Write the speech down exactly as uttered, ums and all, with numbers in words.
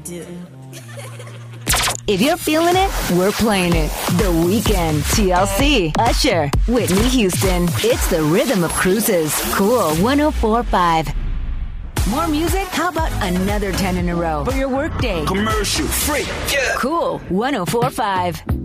do. If you're feeling it, we're playing it. The Weeknd, T L C, Usher, Whitney Houston. It's the rhythm of cruises. Cool one oh four point five. More music? How about another ten in a row for your workday? Commercial free. Yeah. Cool one oh four point five.